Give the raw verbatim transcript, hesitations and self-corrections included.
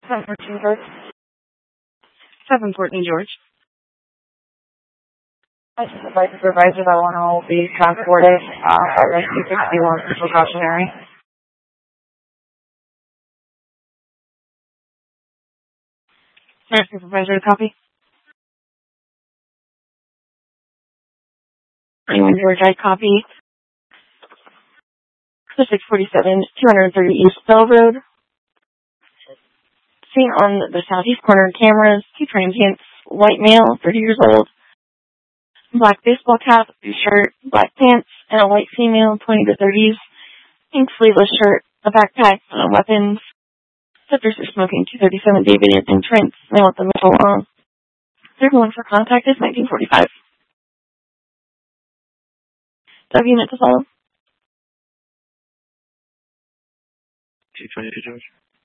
seven fourteen George. seven fourteen George. I just advise the supervisor that one will be transported uh, at Rescue sixty-one for precautionary. Rescue supervisor, copy. Anyone George, I copy. The six forty-seven, two thirty East Bell Road. Seen on the southeast corner cameras, two transients, white male, thirty years old, black baseball cap, blue shirt, black pants, and a white female, twenty to thirties, pink sleeveless shirt, a backpack, and weapons. Subjects are smoking two thirty-seven David and Trent. They want them to go along. Third one for contact is nineteen forty-five. W unit to follow. two twenty-two George.